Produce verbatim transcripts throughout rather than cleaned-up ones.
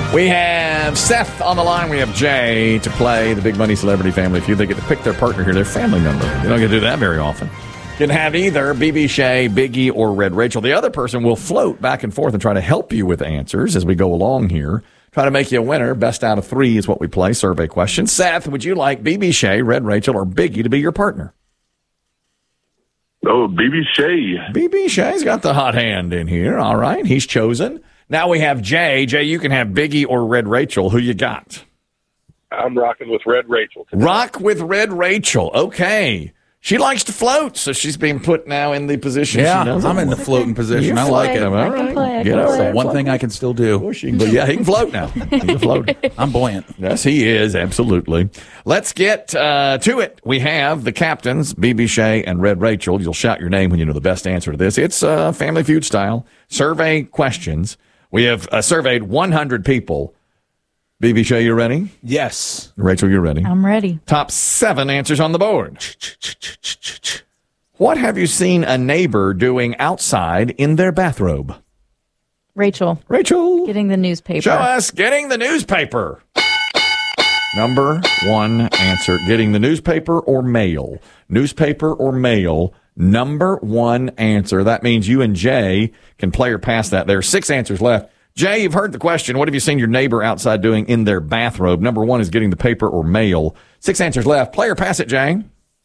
We have Seth on the line. We have Jay to play the Big Money Celebrity Family Feud. They get to pick their partner here, their family member. You don't get to do that very often. You can have either B B Shea, Biggie, or Red Rachel. The other person will float back and forth and try to help you with answers as we go along here. Try to make you a winner. Best out of three is what we play. Survey question. Seth, would you like B B Shea, Red Rachel, or Biggie to be your partner? Oh, B B Shea. B B Shea's got the hot hand in here. All right. He's chosen. Now we have Jay. Jay, you can have Biggie or Red Rachel. Who you got? I'm rocking with Red Rachel today. Rock with Red Rachel. Okay. She likes to float, so she's being put now in the position yeah, she does. I'm in the floating position. You I like it. All I can right. play, I Get can over play. there. One thing I can still do. She can, but yeah, he can float now. He can float. I'm buoyant. Yes, he is. Absolutely. Let's get uh, to it. We have the captains, B B Shea and Red Rachel. You'll shout your name when you know the best answer to this. It's uh, Family Feud style. Survey questions. We have uh, surveyed one hundred people. B B Shea, you ready? Yes. Rachel, you ready? I'm ready. Top seven answers on the board. What have you seen a neighbor doing outside in their bathrobe? Rachel, Rachel. getting the newspaper. Show us getting the newspaper. Number one answer, getting the newspaper or mail. Newspaper or mail, number one answer. That means you and Jay can play or pass that. There are six answers left. Jay, you've heard the question. What have you seen your neighbor outside doing in their bathrobe? Number one is getting the paper or mail. Six answers left. Play or pass it, Jay.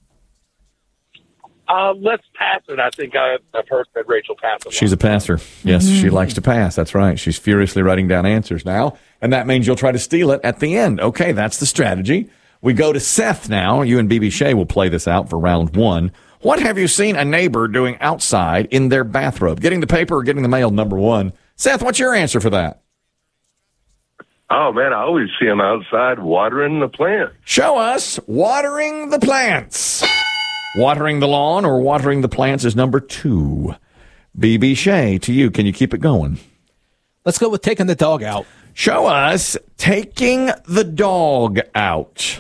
Uh, let's pass it. I think I, I've heard Red Rachel pass it. She's a passer. Yes, mm-hmm. She likes to pass. That's right. She's furiously writing down answers now, and that means you'll try to steal it at the end. Okay, that's the strategy. We go to Seth now. You and B B Shea will play this out for round one. What have you seen a neighbor doing outside in their bathrobe? Getting the paper or getting the mail, number one. Seth, what's your answer for that? Oh, man, I always see him outside watering the plant. Show us watering the plants. Watering the lawn or watering the plants is number two. B B Shea, to you. Can you keep it going? Let's go with taking the dog out. Show us taking the dog out.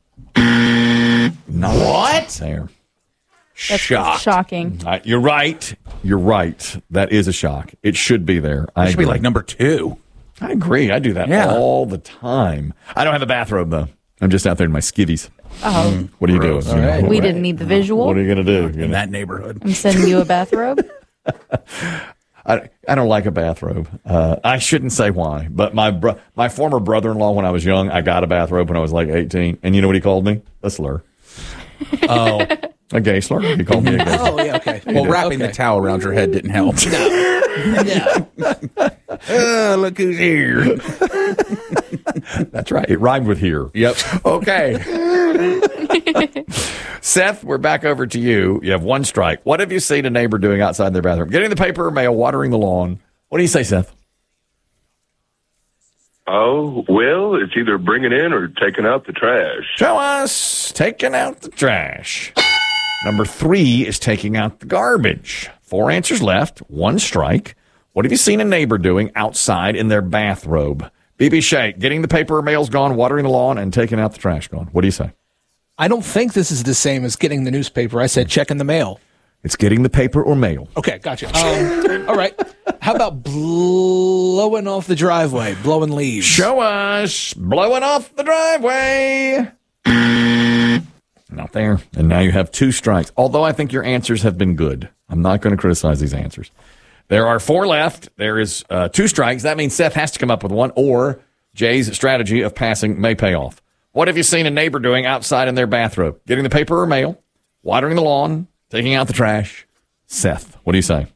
Not what? There. That's Shocked. shocking. Uh, you're right. You're right. That is a shock. It should be there. I It should agree. be like number two. I agree. I do that Yeah. all the time. I don't have a bathrobe, though. I'm just out there in my skivvies. Oh, What are you doing? All right. we didn't need the visual. What are you going to do? You're In gonna- that neighborhood. I'm sending you a bathrobe. I, I don't like a bathrobe. Uh, I shouldn't say why, but my bro- my former brother-in-law, when I was young, I got a bathrobe when I was like eighteen. And you know what he called me? A slur. Oh. A gay slur. He called me a gay slur. Oh, yeah, okay. Well, wrapping Okay. the towel around your head didn't help. No. Oh, look who's here. That's right. It rhymed with here. Yep. Okay. Seth, we're back over to you. You have one strike. What have you seen a neighbor doing outside their bathroom? Getting the paper or mail, watering the lawn. What do you say, Seth? Oh, well, it's either bringing in or taking out the trash. Show us taking out the trash. Number three is taking out the garbage. Four answers left, one strike. What have you seen a neighbor doing outside in their bathrobe? B B Shea, getting the paper or mail's gone, watering the lawn, and taking out the trash gone. What do you say? I don't think this is the same as getting the newspaper. I said checking the mail. It's getting the paper or mail. Okay, gotcha. Um, all right. How about blowing off the driveway, blowing leaves? Show us blowing off the driveway. Not there. And now you have two strikes. Although I think your answers have been good. I'm not going to criticize these answers. There are four left. There is uh, two strikes. That means Seth has to come up with one, or Jay's strategy of passing may pay off. What have you seen a neighbor doing outside in their bathrobe? Getting the paper or mail, watering the lawn, taking out the trash. Seth, what do you say?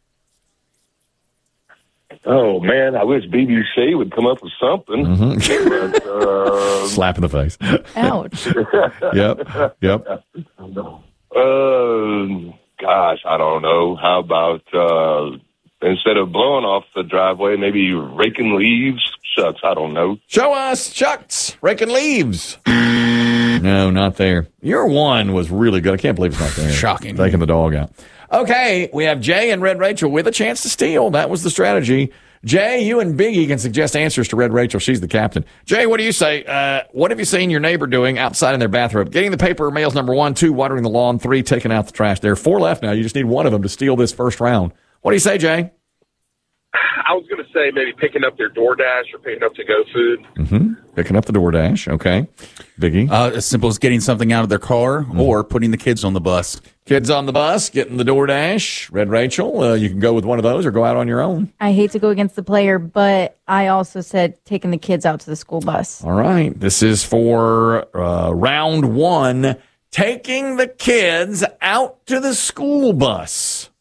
Oh, man, I wish B B C would come up with something. Mm-hmm. But, uh, Slap in the face. Ouch. Yep. Yep. uh, gosh, I don't know. How about uh, instead of blowing off the driveway, maybe raking leaves? Shucks, I don't know. Show us, shucks, raking leaves. No, not there. Your one was really good. I can't believe it's not there. Shocking. Taking the dog out. Okay, we have Jay and Red Rachel with a chance to steal. That was the strategy. Jay, you and Biggie can suggest answers to Red Rachel. She's the captain. Jay, what do you say? Uh, what have you seen your neighbor doing outside in their bathroom? Getting the paper or mail's number one. Two, watering the lawn. Three, taking out the trash. There are four left now. You just need one of them to steal this first round. What do you say, Jay? I was going to say maybe picking up their DoorDash or picking up to-go food. Mm-hmm. Picking up the DoorDash. Okay. Biggie? Uh, as simple as getting something out of their car Mm-hmm. or putting the kids on the bus. Kids on the bus, getting the DoorDash. Red Rachel, uh, you can go with one of those or go out on your own. I hate to go against the player, but I also said taking the kids out to the school bus. All right. This is for uh, round one. Taking the kids out to the school bus.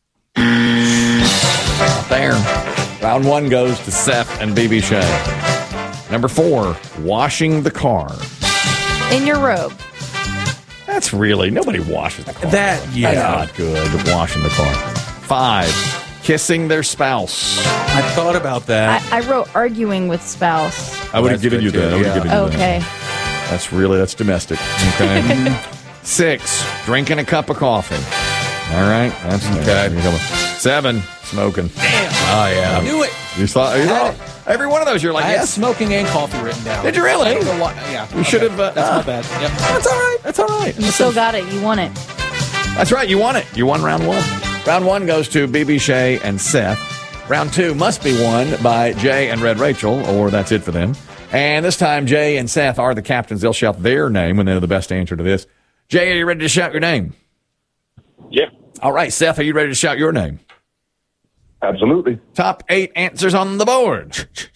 Out there. Round one goes to Seth and B B Shea. Number four, washing the car. In your robe. That's really, nobody washes the car. That, yeah. That's not good, washing the car. Five, kissing their spouse. I thought about that. I, I wrote arguing with spouse. I would have That's given you good, that. I too, would have yeah. given you Okay. that. That's really, that's domestic. Okay. Six, drinking a cup of coffee. All right. That's okay. Seven, smoking. Oh, yeah. I knew it. You saw, you saw every one of those. You're like, I had yes. smoking and coffee written down. Did you really? I don't know why- Yeah. You should have. Uh, That's uh, my bad. Yep. That's all right. That's all right. You still got it. You won it. That's right. You won it. You won round one. Round one goes to B B Shea and Seth. Round two must be won by Jay and Red Rachel, or that's it for them. And this time, Jay and Seth are the captains. They'll shout their name when they know the best answer to this. Jay, are you ready to shout your name? Yeah, All right, Seth, are you ready to shout your name? absolutely. Top eight answers on the board.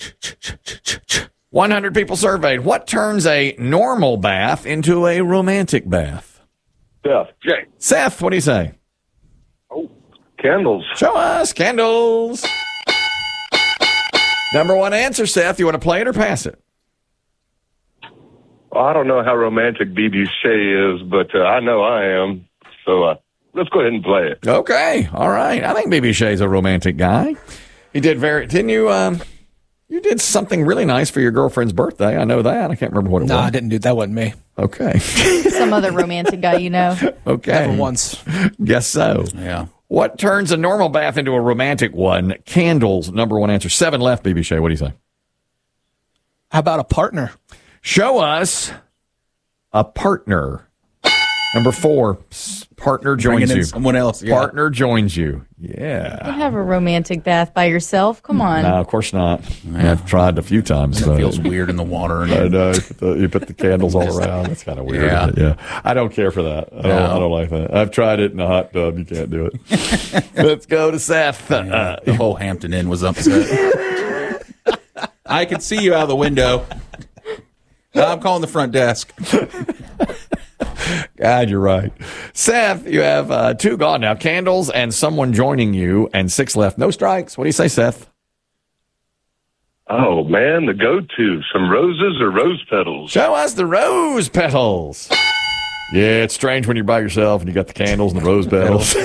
one hundred people surveyed. What turns a normal bath into a romantic bath? Seth, Jay. Seth, what do you say? Oh, candles. Show us candles. Number one answer, Seth. You want to play it or pass it? Well, I don't know how romantic B B Shea is, but uh, I know I am. So uh, let's go ahead and play it. Okay. All right. I think B B Shea's a romantic guy. He did very, didn't you, um, you did something really nice for your girlfriend's birthday. I know that. I can't remember what it No, was. I didn't do that. Wasn't me. Okay. Some other romantic guy you know. Okay. Never once. Guess so. Yeah. What turns a normal bath into a romantic one? Candles, number one answer. Seven left, B B Shea. What do you say? How about a partner? Show us a partner. Number four, s- partner joins Bringing in you. someone else. Yeah. Partner joins you. Yeah. You have a romantic bath by yourself. Come on. No, of course not. I've tried a few times. It but- feels weird in the water. I And know. You put the, you put the candles all around. That's kind of weird. Yeah. isn't it? Yeah. I don't care for that. I don't, No. I don't like that. I've tried it in a hot tub. You can't do it. Let's go to Seth. Uh, the whole Hampton Inn was upset. I could see you out of the window. I'm calling the front desk. God, you're right. Seth, you have uh, two gone now. Candles and someone joining you, and six left. No strikes. What do you say, Seth? Oh, man, the go-to. Some roses or rose petals? Show us the rose petals. Yeah, it's strange when you're by yourself and you got the candles and the rose petals.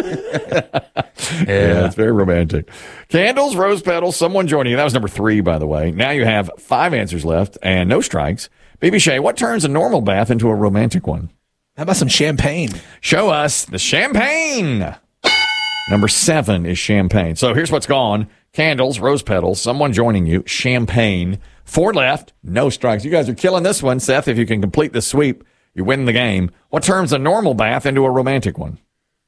Yeah, it's very romantic. Candles, rose petals, someone joining you. That was number three, by the way. Now you have five answers left and no strikes. B B Shea, what turns a normal bath into a romantic one? How about some champagne? Show us the champagne. Number seven is champagne. So here's what's gone. Candles, rose petals, someone joining you, champagne. Four left, no strikes. You guys are killing this one, Seth. If you can complete the sweep, you win the game. What turns a normal bath into a romantic one?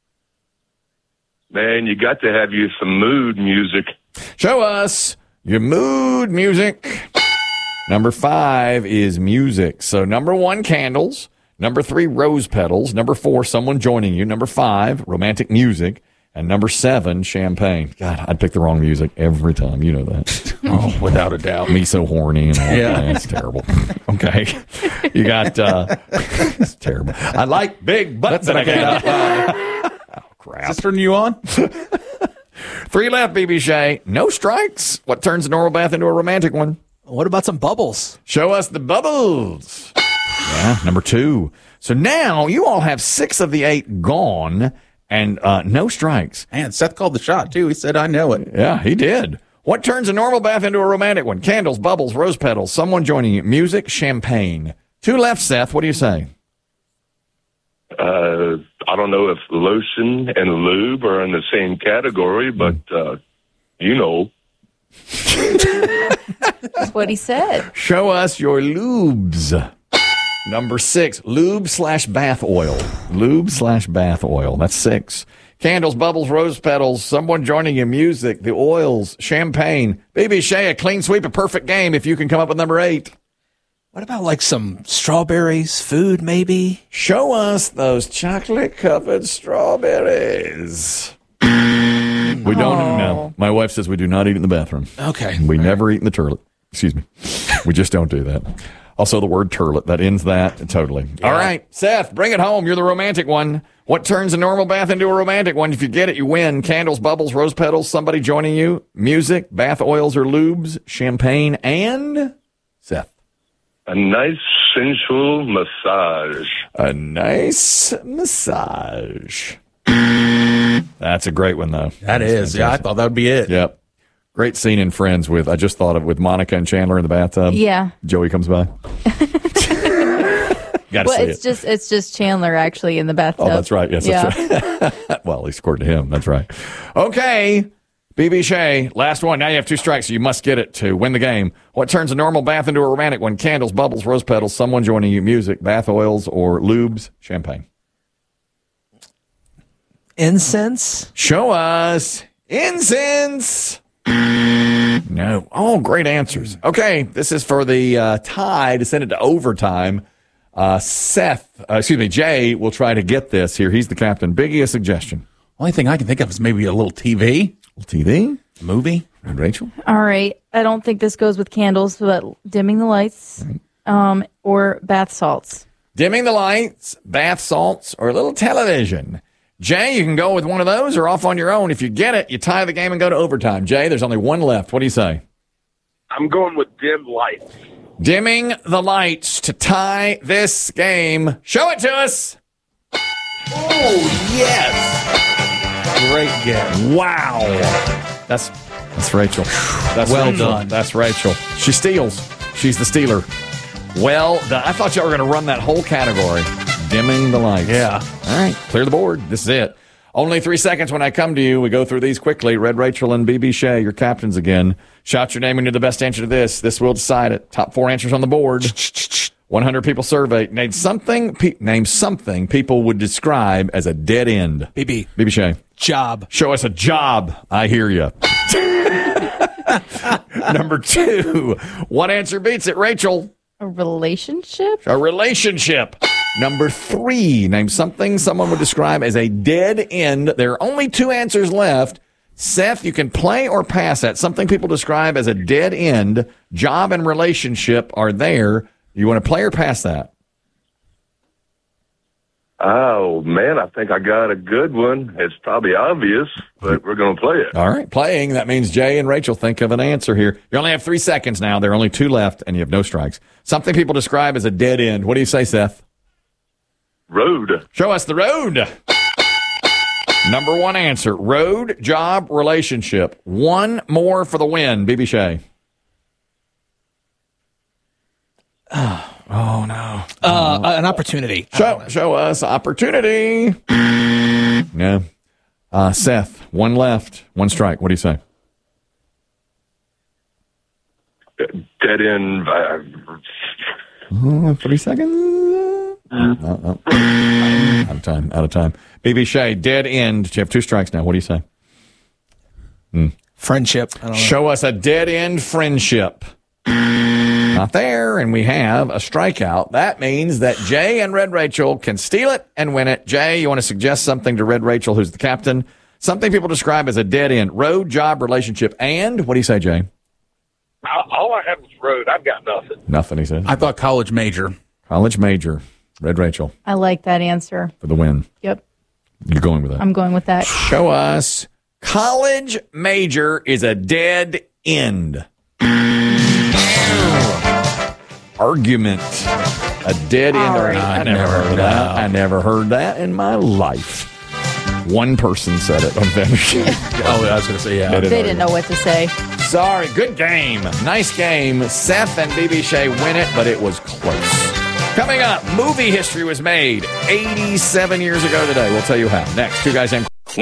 Man, you got to have you some mood music. Show us your mood music. Number five is music. So number one, candles. Number three, rose petals. Number four, someone joining you. Number five, romantic music. And number seven, champagne. God, I'd pick the wrong music every time. You know that. Oh, without a doubt. Me so horny and all Yeah. that. It's terrible. Okay. You got, uh, it's terrible. I like big butts that I can't buy. Oh, crap. Is this turning you on? Three left, B B Shea. No strikes. What turns a normal bath into a romantic one? What about some bubbles? Show us the bubbles. Yeah, number two. So now you all have six of the eight gone and uh, no strikes. Man, Seth called the shot, too. He said, I know it. Yeah, he did. What turns a normal bath into a romantic one? Candles, bubbles, rose petals, someone joining you, music, champagne. Two left, Seth. What do you say? Uh, I don't know if lotion and lube are in the same category, but, uh, you know. That's what he said. Show us your lubes. Number six, lube slash bath oil. Lube slash bath oil. That's six. Candles, bubbles, rose petals, someone joining you, music, the oils, champagne. B B Shea, a clean sweep, a perfect game if you can come up with number eight. What about like some strawberries, food maybe? Show us those chocolate-covered strawberries. We don't Oh. know. My wife says we do not eat in the bathroom. Okay. We never eat in the turlet. Excuse me. We just don't do that. Also, the word turlet, that ends that totally. All right, Seth, bring it home. You're the romantic one. What turns a normal bath into a romantic one? If you get it, you win. Candles, bubbles, rose petals, somebody joining you, music, bath oils or lubes, champagne, and Seth. A nice sensual massage. A nice massage. That's a great one, though. That is. Yeah, I thought that would be it. Yep. Great scene in Friends with, I just thought of with Monica and Chandler in the bathtub. Yeah. Joey comes by. Got to Well, see it's it. just it's just Chandler actually in the bathtub. Oh, that's right. Yes, yeah. that's right. Well, at least according to him. That's right. Okay. B B Shea, last one. Now you have two strikes, so you must get it to win the game. What turns a normal bath into a romantic one? Candles, bubbles, rose petals, someone joining you, music, bath oils, or lubes, champagne. Incense? Show us incense. No. Oh, great answers. Okay, this is for the uh, tie to send it to overtime. Uh, Seth, uh, excuse me, Jay will try to get this here. He's the captain. Biggie, a suggestion. Only thing I can think of is maybe a little T V, T V? movie. And Rachel? All right. I don't think this goes with candles, but dimming the lights, um, or bath salts. Dimming the lights, bath salts, or a little television. Jay, you can go with one of those or off on your own. If you get it, you tie the game and go to overtime. Jay, there's only one left. What do you say? I'm going with dim lights. Dimming the lights to tie this game. Show it to us. Oh, yes. Great guess. Wow. That's that's Rachel. That's Well Rachel. done. That's Rachel. She steals. She's the stealer. Well done. I thought y'all were going to run that whole category. Dimming the lights. Yeah. All right. Clear the board. This is it. Only three seconds when I come to you. We go through these quickly. Red Rachel and B B Shea, your captains again. Shout your name and you're the best answer to this. This will decide it. Top four answers on the board. one hundred people surveyed. Name something, pe- name something people would describe as a dead end. B B. B B Shea. Job. Show us a job. I hear you. Number two. What answer beats it, Rachel? A relationship? A relationship. Number three. Name something someone would describe as a dead end. There are only two answers left. Seth, you can play or pass that. Something people describe as a dead end. Job and relationship are there. You want to play or pass that? Oh, man, I think I got a good one. It's probably obvious, but we're going to play it. All right. Playing. That means Jay and Rachel think of an answer here. You only have three seconds now. There are only two left, and you have no strikes. Something people describe as a dead end. What do you say, Seth? Road. Show us the road. Number one answer. Road, job, relationship. One more for the win. B B Shea. Oh, no. Uh, an opportunity. Show, show us opportunity. No. Uh, Seth, one left, one strike. What do you say? Dead end. Uh, Uh, three seconds. Uh, uh, out of time. Out of time. B B Shea, dead end. You have two strikes now. What do you say? Friendship. I don't know. Show us a dead end friendship. Not there, and we have a strikeout. That means that Jay and Red Rachel can steal it and win it. Jay, you want to suggest something to Red Rachel, who's the captain? Something people describe as a dead end. Road, job, relationship, and what do you say, Jay? All I have is road. I've got nothing. Nothing, he said. I thought college major. College major. Red Rachel I like that answer. for the win. Yep. You're going with that. I'm going with that. Show us. College major is a dead end. Argument. A dead end. All right. I never heard that. I never heard that in my life. One person said it on Family Show. Oh, I was going to say, yeah. They They didn't know what to say. Sorry. Good game. Nice game. Seth and B B Shea win it, but it was close. Coming up, movie history was made eighty-seven years ago today. We'll tell you how. Next, Two Guys and